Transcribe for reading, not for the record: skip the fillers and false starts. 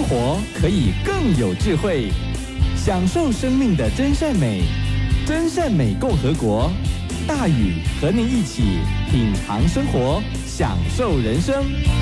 活可以更有智慧，享受生命的真善美。真善美共和国，大宇和您一起品尝生活，享受人生。